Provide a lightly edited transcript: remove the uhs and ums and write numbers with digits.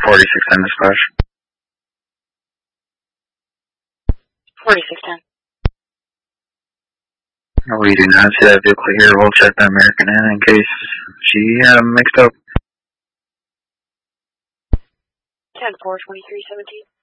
4610 dispatch. 4610. We do not see that vehicle here. We'll check the American in case she mixed up. 10-4, 2317.